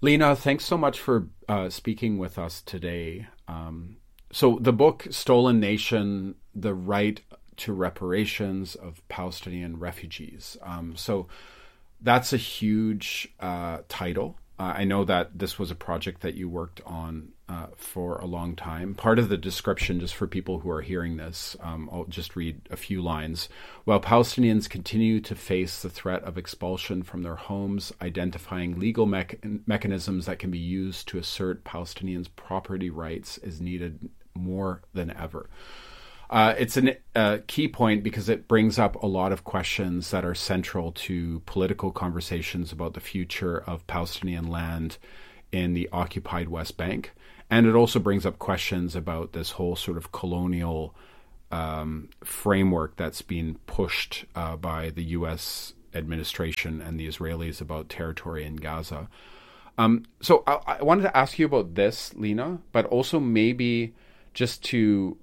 Lena, thanks so much for speaking with us today. So the book Stolen Nation, The Right to Reparations of Palestinian Refugees. So that's a huge title. I know that this was a project that you worked on for a long time. Part of the description, just for people who are hearing this, I'll just read a few lines. While Palestinians continue to face the threat of expulsion from their homes, identifying legal mechanisms that can be used to assert Palestinians' property rights is needed more than ever. It's a key point because it brings up a lot of questions that are central to political conversations about the future of Palestinian land in the occupied West Bank. And it also brings up questions about this whole sort of colonial framework that's being pushed by the U.S. administration and the Israelis about territory in Gaza. So I wanted to ask you about this, Lena, but also maybe just to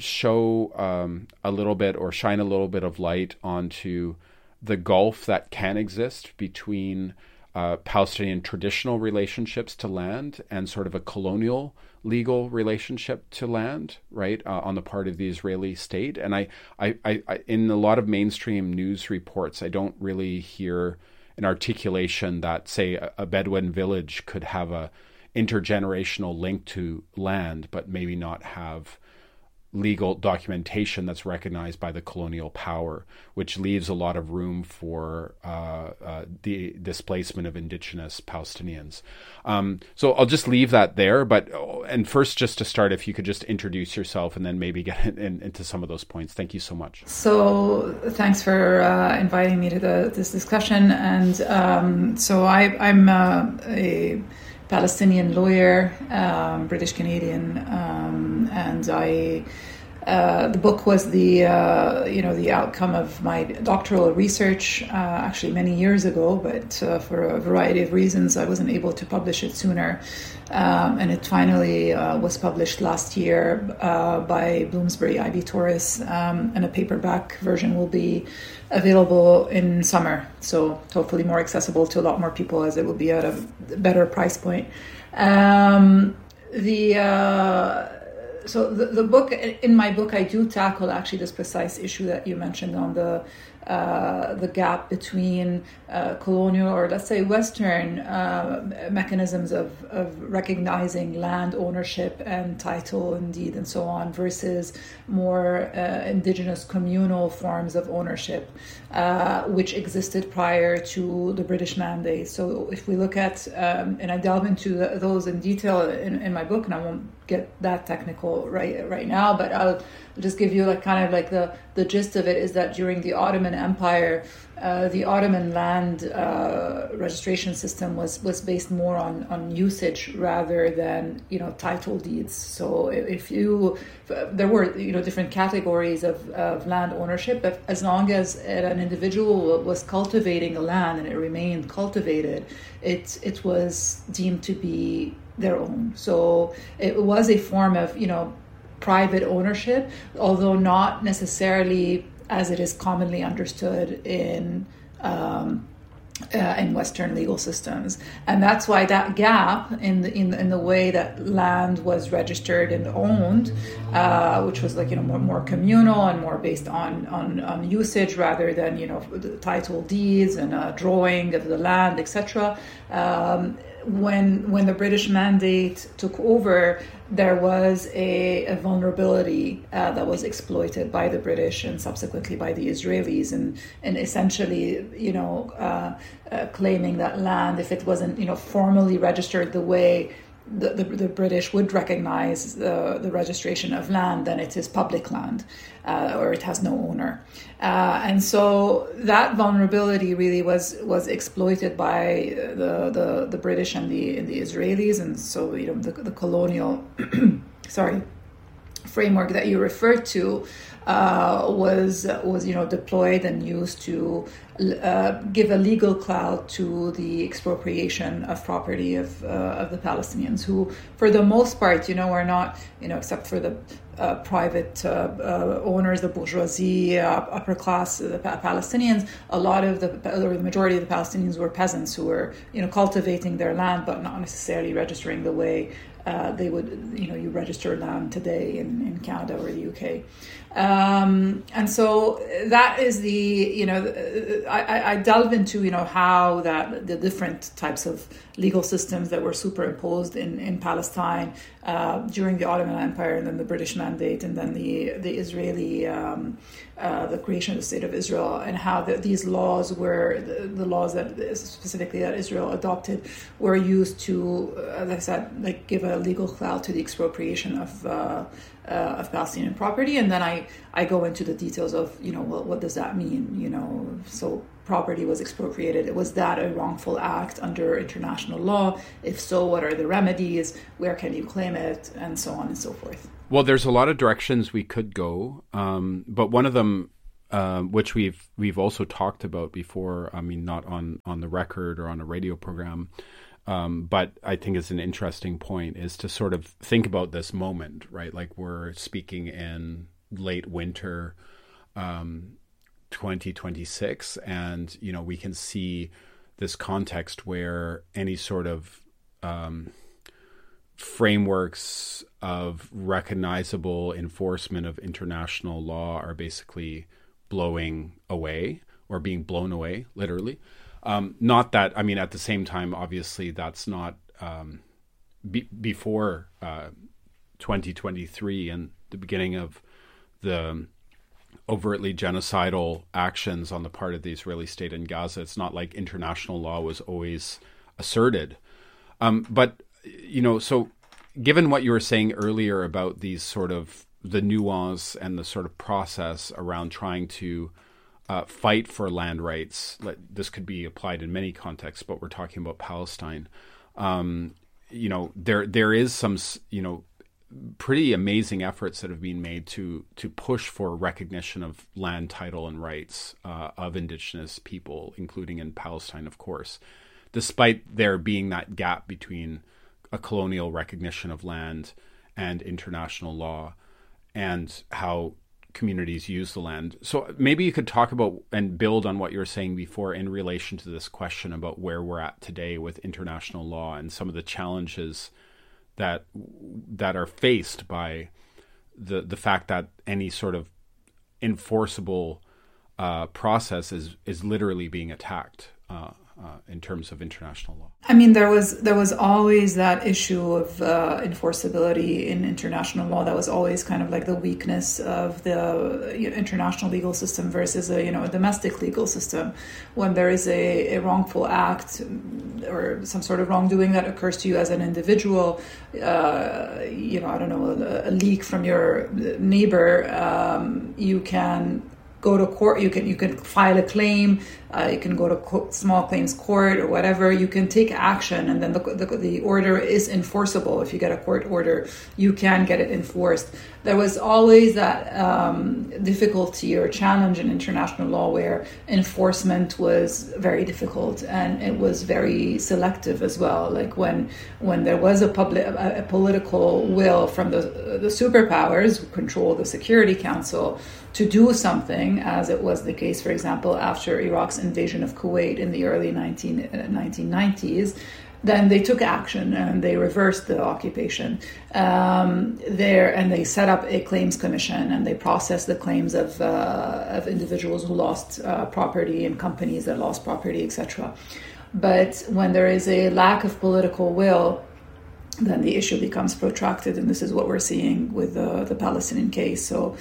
show a little bit or shine a little bit of light onto the gulf that can exist between Palestinian traditional relationships to land and sort of a colonial legal relationship to land, right, on the part of the Israeli state. And I in a lot of mainstream news reports, I don't really hear an articulation that, say, a Bedouin village could have a intergenerational link to land, but maybe not have legal documentation that's recognized by the colonial power, which leaves a lot of room for the displacement of indigenous Palestinians. So I'll just leave that there. And first, just to start, if you could just introduce yourself and then maybe get into some of those points. Thank you so much. So thanks for inviting me to this discussion. And so I'm a Palestinian lawyer, British Canadian, and the book was the outcome of my doctoral research actually many years ago, but for a variety of reasons I wasn't able to publish it sooner, and it finally was published last year by Bloomsbury IB Tauris, and a paperback version will be available in summer, so hopefully more accessible to a lot more people as it will be at a better price point. So the book, in my book, I do tackle actually this precise issue that you mentioned on the gap between colonial, or let's say Western mechanisms of recognizing land ownership and title and deed and so on, versus more indigenous communal forms of ownership, which existed prior to the British Mandate. So if we look at, and I delve into those in detail in my book, and I won't get that technical right now, but I'll just give you the gist of it is that during the Ottoman Empire, the Ottoman land registration system was based more on usage rather than title deeds. So there were different categories of land ownership, but as long as an individual was cultivating the land and it remained cultivated, it was deemed to be their own. So it was a form of private ownership, although not necessarily as it is commonly understood in Western legal systems. And that's why that gap in the way that land was registered and owned, which was more communal and more based on usage rather than the title deeds and a drawing of the land, etc. When the British Mandate took over, there was a vulnerability that was exploited by the British and subsequently by the Israelis, and essentially, claiming that land, if it wasn't, formally registered the way the British would recognize the registration of land, then it is public land, or it has no owner. And so that vulnerability really was exploited by the British and the Israelis, and so the colonial framework that you referred to was deployed and used to give a legal clout to the expropriation of property of the Palestinians, who, for the most part, are not, except for the private owners, the bourgeoisie, upper class, the Palestinians. A lot of the majority of the Palestinians were peasants who were, cultivating their land, but not necessarily registering the way they would, you register land today in Canada or the UK. And so that is I delve into, how that the different types of legal systems that were superimposed in Palestine during the Ottoman Empire, and then the British Mandate, and then the Israeli, the creation of the State of Israel, and how these laws were, the laws that specifically that Israel adopted were used to, as I said, give a legal clout to the expropriation of Palestinian property. And then I go into the details of, what does that mean? So property was expropriated. Was that a wrongful act under international law? If so, what are the remedies? Where can you claim it? And so on and so forth. Well, there's a lot of directions we could go, but one of them, which we've also talked about before, not on the record or on a radio program, but I think is an interesting point, is to sort of think about this moment, right? Like we're speaking in late winter 2026, and we can see this context where any sort of frameworks of recognizable enforcement of international law are basically blowing away or being blown away, literally. Not that, at the same time, obviously, that's not before 2023 and the beginning of the overtly genocidal actions on the part of the Israeli state in Gaza. It's not like international law was always asserted. But, so given what you were saying earlier about these sort of the nuance and the sort of process around trying to fight for land rights, this could be applied in many contexts, but we're talking about Palestine. There is some, pretty amazing efforts that have been made to push for recognition of land title and rights of Indigenous people, including in Palestine, of course, despite there being that gap between a colonial recognition of land and international law and how communities use the land. So maybe you could talk about and build on what you were saying before in relation to this question about where we're at today with international law and some of the challenges that are faced by the fact that any sort of enforceable process is literally being attacked in terms of international law. There was always that issue of enforceability in international law. That was always kind of like the weakness of the international legal system versus a domestic legal system. When there is a wrongful act or some sort of wrongdoing that occurs to you as an individual, a leak from your neighbor, you can go to court. You can file a claim. You can go to small claims court or whatever. You can take action, and then the order is enforceable. If you get a court order, you can get it enforced. There was always that difficulty or challenge in international law where enforcement was very difficult, and it was very selective as well. Like when there was a political will from the superpowers who control the Security Council to do something, as it was the case, for example, after Iraq's invasion of Kuwait in the early 1990s, then they took action and they reversed the occupation and they set up a claims commission, and they processed the claims of individuals who lost property and companies that lost property, etc. But when there is a lack of political will, then the issue becomes protracted, and this is what we're seeing with the Palestinian case. So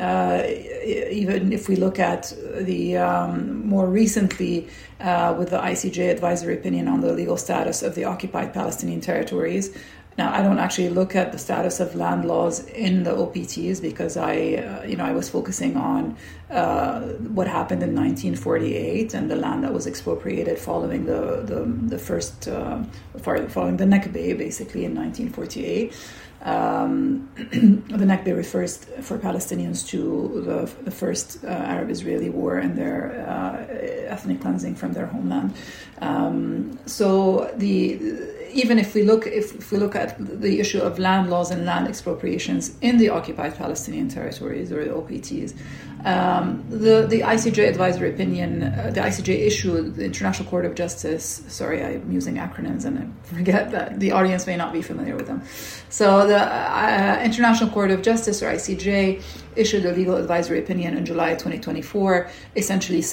even if we look at the more recently with the ICJ advisory opinion on the legal status of the occupied Palestinian territories. Now, I don't actually look at the status of land laws in the OPTs because I was focusing on what happened in 1948 and the land that was expropriated following the first following the Nakba, basically in 1948. The Nakba refers for Palestinians to the first Arab-Israeli war and their ethnic cleansing from their homeland. So even if we look at the issue of land laws and land expropriations in the occupied Palestinian territories, or the OPTs, the ICJ advisory opinion, the ICJ issued, the International Court of Justice. Sorry, I'm using acronyms and I forget that the audience may not be familiar with them. So the International Court of Justice, or ICJ, issued a legal advisory opinion in July 2024, essentially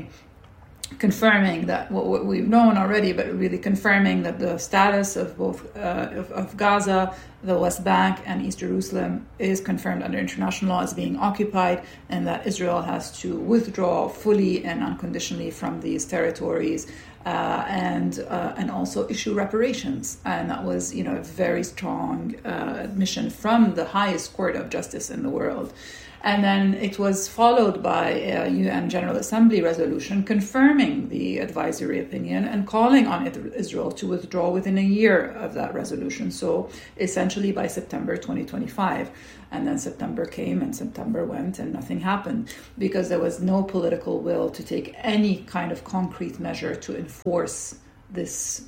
confirming that what we've known already, but really confirming that the status of both of Gaza, the West Bank, and East Jerusalem is confirmed under international law as being occupied, and that Israel has to withdraw fully and unconditionally from these territories, and also issue reparations. And that was, a very strong admission from the highest court of justice in the world. And then it was followed by a UN General Assembly resolution confirming the advisory opinion and calling on Israel to withdraw within a year of that resolution. So essentially by September 2025. And then September came and September went and nothing happened, because there was no political will to take any kind of concrete measure to enforce this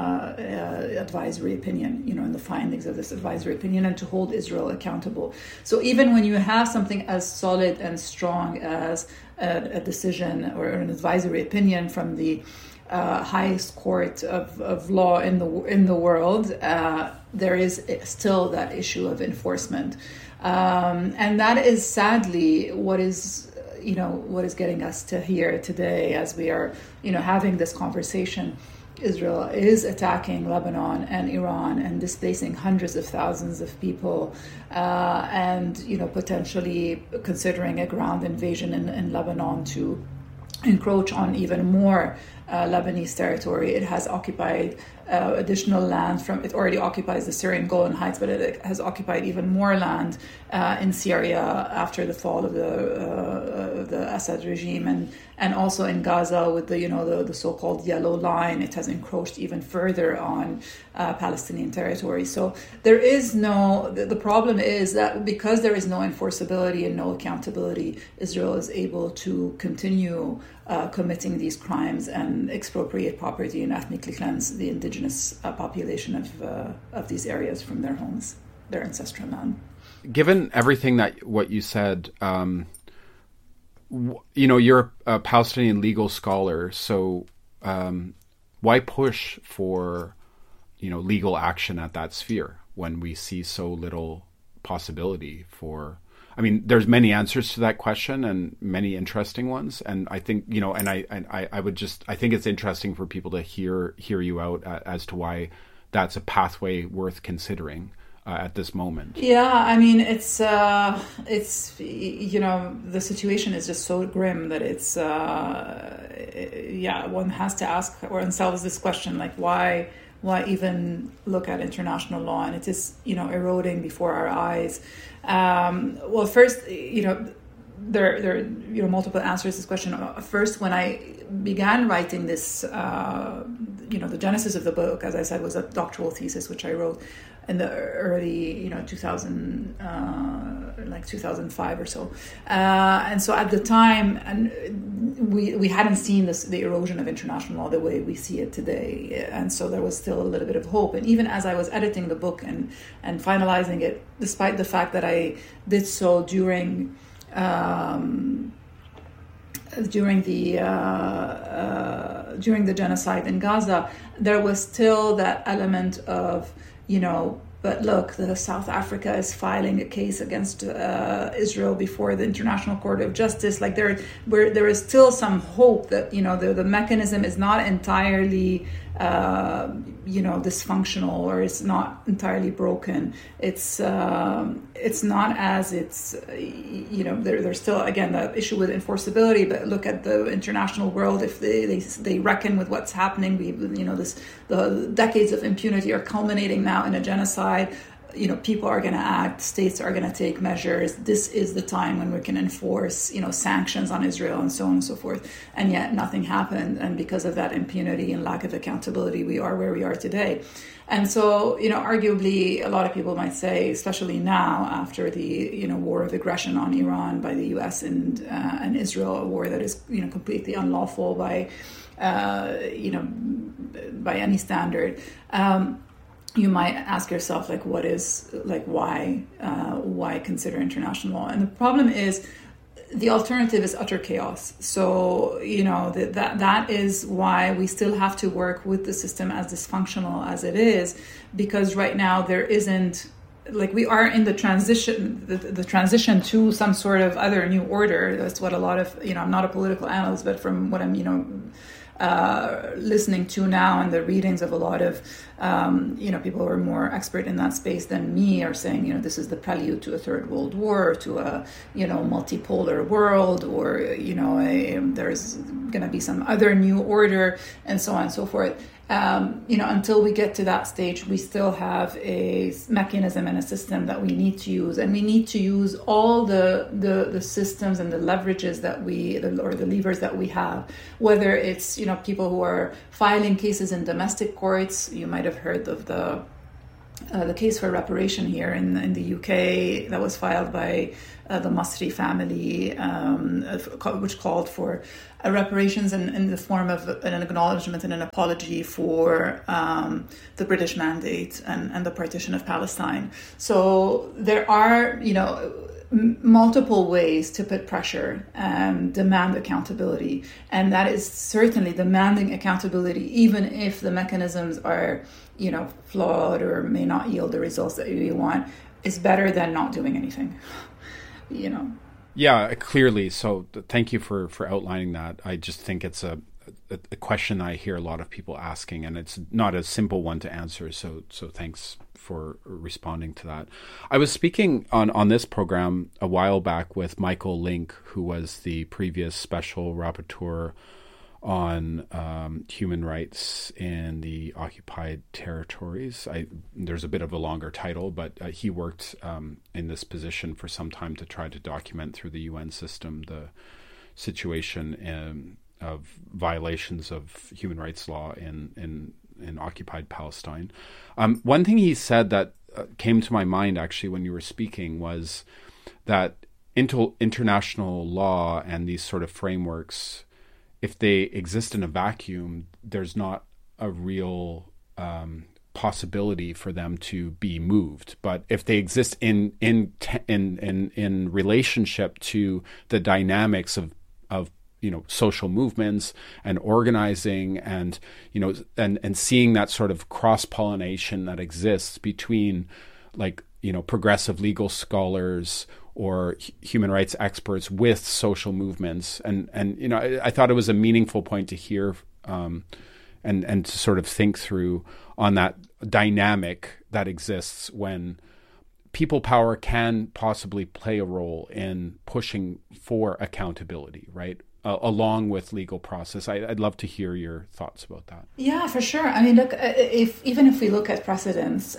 advisory opinion, and the findings of this advisory opinion, and to hold Israel accountable. So even when you have something as solid and strong as a decision or an advisory opinion from the highest court of law in the world, there is still that issue of enforcement, and that is sadly what is getting us to here today as we are having this conversation. Israel is attacking Lebanon and Iran and displacing hundreds of thousands of people, and potentially considering a ground invasion in Lebanon to encroach on even more Lebanese territory. It has occupied additional land it already occupies the Syrian Golan Heights, but it has occupied even more land in Syria after the fall of the Assad regime, and also in Gaza with the so-called Yellow Line. It has encroached even further on Palestinian territory. So there is the problem is that because there is no enforceability and no accountability, Israel is able to continue committing these crimes and expropriate property and ethnically cleanse the indigenous population of these areas from their homes, their ancestral land. Given everything what you said, you're a Palestinian legal scholar, so why push for legal action at that sphere when we see so little possibility for? I mean, there's many answers to that question and many interesting ones. And I think, I think it's interesting for people to hear you out as to why that's a pathway worth considering at this moment. Yeah, I mean, it's the situation is just so grim that it's, one has to ask oneself this question, like, why even look at international law? And it is, eroding before our eyes. Well, first, there are multiple answers to this question. First, when I began writing this, the genesis of the book, as I said, was a doctoral thesis which I wrote in the early 2005 or so, and so at the time, and we hadn't seen the erosion of international law the way we see it today, and so there was still a little bit of hope. And even as I was editing the book and finalizing it, despite the fact that I did so during the genocide in Gaza, there was still that element of, but look, the South Africa is filing a case against Israel before the International Court of Justice. Like there is still some hope that the mechanism is not entirely dysfunctional, or it's not entirely broken. It's not as it's there's still, again, the issue with enforceability. But look at the international world; if they reckon with what's happening, the decades of impunity are culminating now in a genocide. people are going to act, states are going to take measures. This is the time when we can enforce, sanctions on Israel and so on and so forth. And yet nothing happened. And because of that impunity and lack of accountability, we are where we are today. And so, arguably, a lot of people might say, especially now after the, war of aggression on Iran by the U.S. and Israel, a war that is, completely unlawful by any standard. You might ask yourself, why consider international law? And the problem is, the alternative is utter chaos. So, that is why we still have to work with the system as dysfunctional as it is, because right now there isn't, we are in the transition to some sort of other new order. That's what a lot of, I'm not a political analyst, but from what I'm, listening to now and the readings of a lot of, people who are more expert in that space than me are saying, this is the prelude to a third world war, to a, multipolar world, or, there's going to be some other new order and so on and so forth. Until we get to that stage, we still have a mechanism and a system that we need to use, and we need to use all the systems and the leverages or the levers that we have. Whether it's people who are filing cases in domestic courts, you might have heard of the case for reparation here in the UK that was filed by the Masri family, which called for reparations in the form of an acknowledgement and an apology for the British mandate and the partition of Palestine. So there are, multiple ways to put pressure and demand accountability. And that is certainly demanding accountability, even if the mechanisms are, flawed or may not yield the results that you want, is better than not doing anything, Yeah, clearly. So thank you for outlining that. I just think it's a question I hear a lot of people asking, and it's not a simple one to answer. So thanks for responding to that. I was speaking on this program a while back with Michael Link, who was the previous special rapporteur on human rights in the occupied territories. There's a bit of a longer title, but he worked in this position for some time to try to document through the UN system the situation of violations of human rights law in occupied Palestine. One thing he said that came to my mind actually when you were speaking was that international law and these sort of frameworks, if they exist in a vacuum, there's not a real possibility for them to be moved. But if they exist in relationship to the dynamics of social movements and organizing and seeing that sort of cross-pollination that exists between progressive legal scholars or human rights experts with social movements. And I thought it was a meaningful point to hear and to sort of think through on that dynamic that exists when people power can possibly play a role in pushing for accountability, right? Along with legal process. I'd love to hear your thoughts about that. Yeah, for sure. I mean, look, even if we look at precedents,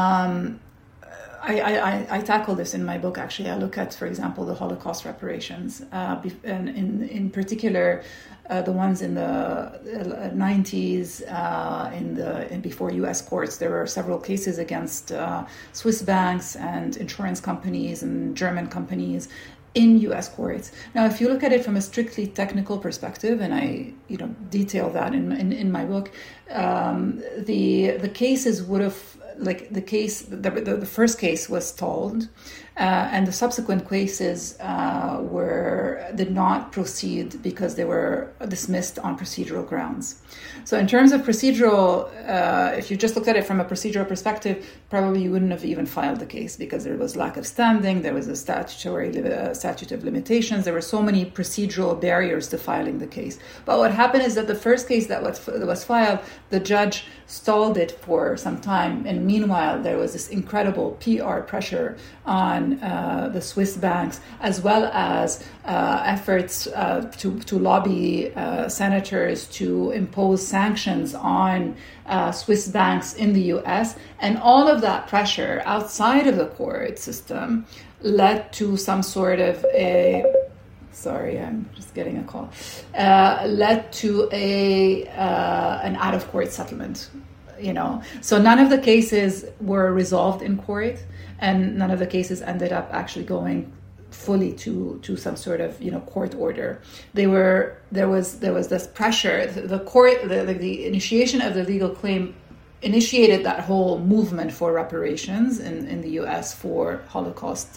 I tackle this in my book, actually. I look at, for example, the Holocaust reparations, and in particular, the ones in the 90s, before U.S. courts. There were several cases against Swiss banks and insurance companies and German companies in U.S. courts. Now, if you look at it from a strictly technical perspective, and I detail that in my book, the cases would have, the first case was stalled, and the subsequent cases did not proceed because they were dismissed on procedural grounds. So in terms of procedural, if you just looked at it from a procedural perspective, probably you wouldn't have even filed the case because there was lack of standing, there was a statute of limitations, there were so many procedural barriers to filing the case. But what happened is that the first case that was filed, the judge stalled it for some time, and meanwhile there was this incredible PR pressure on on the Swiss banks, as well as efforts to lobby senators to impose sanctions on Swiss banks in the US. And all of that pressure outside of the court system led to some sort of sorry, I'm just getting a call, led to an out-of-court settlement, So none of the cases were resolved in court, and none of the cases ended up actually going fully to some sort of court order. There was this pressure. The court, the initiation of the legal claim initiated that whole movement for reparations in the U.S. for Holocaust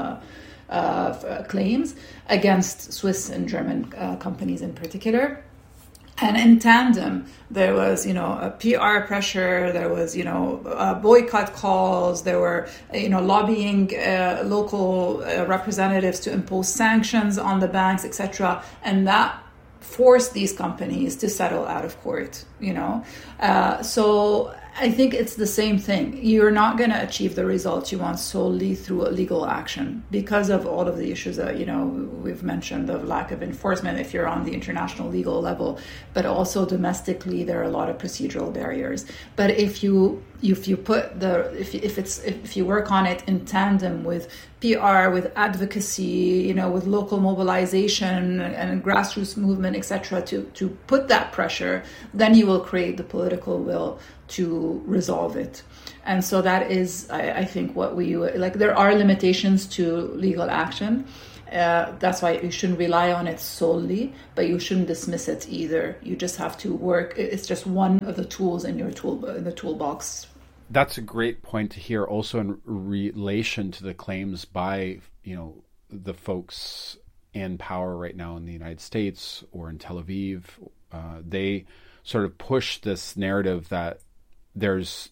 claims against Swiss and German companies in particular. And in tandem, there was, a PR pressure, there was, boycott calls, there were, lobbying local representatives to impose sanctions on the banks, etc. And that forced these companies to settle out of court, So I think it's the same thing. You're not going to achieve the results you want solely through a legal action because of all of the issues that, we've mentioned, the lack of enforcement if you're on the international legal level, but also domestically, there are a lot of procedural barriers. But if you work on it in tandem with PR, with advocacy, with local mobilization and grassroots movement, etc., to put that pressure, then you will create the political will to resolve it. And so that is, I think, what we like. There are limitations to legal action. That's why you shouldn't rely on it solely, but you shouldn't dismiss it either. You just have to work. It's just one of the tools in the toolbox. That's a great point to hear. Also, in relation to the claims by the folks in power right now in the United States or in Tel Aviv, they sort of push this narrative that there's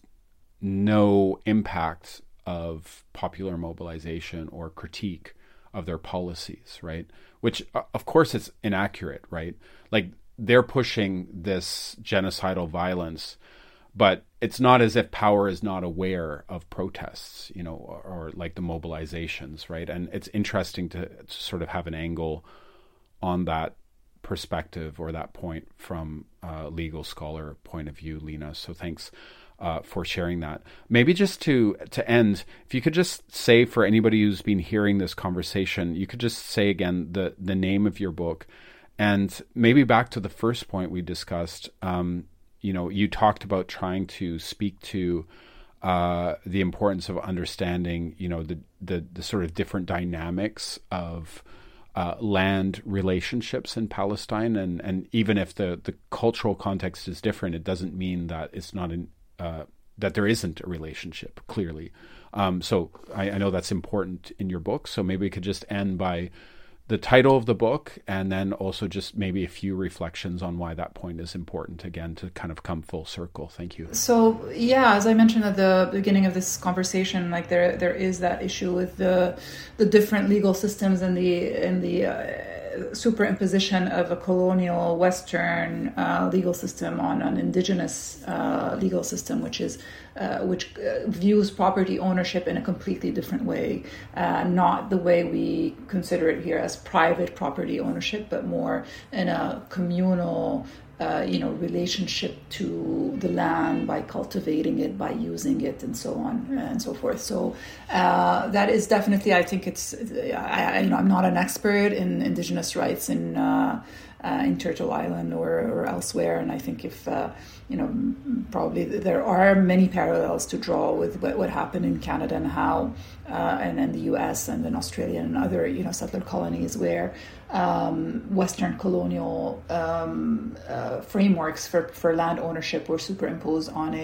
no impact of popular mobilization or critique of their policies, right? Which, of course, it's inaccurate, right? Like, they're pushing this genocidal violence, but it's not as if power is not aware of protests, or like the mobilizations, right? And it's interesting to sort of have an angle on that perspective or that point from a legal scholar point of view, Lina. So thanks for sharing that. Maybe just to end, if you could just say, for anybody who's been hearing this conversation, you could just say again the name of your book, and maybe back to the first point we discussed. You talked about trying to speak to the importance of understanding, the sort of different dynamics of land relationships in Palestine, and even if the cultural context is different, it doesn't mean that it's not that there isn't a relationship, clearly. So I know that's important in your book. So maybe we could just end by the title of the book, and then also just maybe a few reflections on why that point is important, again, to kind of come full circle. Thank you. So, yeah, as I mentioned at the beginning of this conversation, like there is that issue with the different legal systems and the superimposition of a colonial Western legal system on an indigenous legal system, which views property ownership in a completely different way, not the way we consider it here as private property ownership, but more in a communal relationship to the land by cultivating it, by using it, and so on and so forth. So that is definitely, I think I'm not an expert in indigenous rights in Turtle Island or elsewhere, and I think if probably there are many parallels to draw with what happened in Canada and how and in the U.S. and in Australia and other settler colonies where Western colonial frameworks for land ownership were superimposed on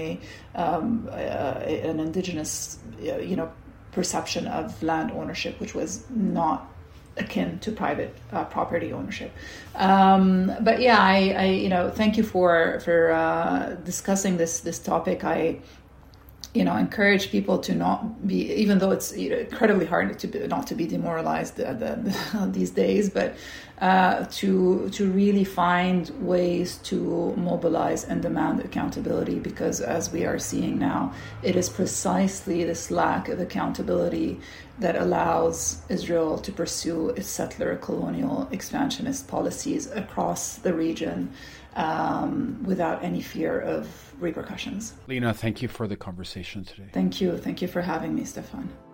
an indigenous perception of land ownership, which was not akin to private property ownership. But yeah, I thank you for discussing this topic. I encourage people to not be, even though it's incredibly hard not to be demoralized these days, but to really find ways to mobilize and demand accountability, because as we are seeing now, it is precisely this lack of accountability that allows Israel to pursue its settler, colonial, expansionist policies across the region without any fear of repercussions. Lina, thank you for the conversation today. Thank you. Thank you for having me, Stefan.